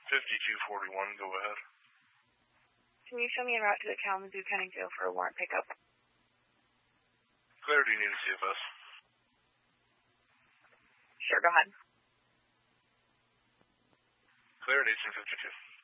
5241, go ahead. Can you show me a route to the Kalamazoo County Jail for a warrant pickup? Clarity, you need a CFS. Sure, go ahead. Clarity, 1852.